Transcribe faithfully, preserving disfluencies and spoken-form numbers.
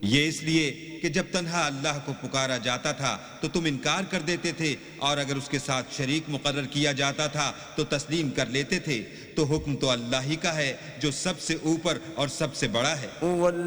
ये इसलिए कि जब तन्हा अल्लाह को पुकारा जाता था तो तुम इनकार कर देते थे, और अगर उसके साथ शरीक मुकर्रर किया जाता था तो तस्लीम कर लेते थे। तो हुक्म तो अल्लाह ही का है जो सबसे ऊपर और सबसे बड़ा है।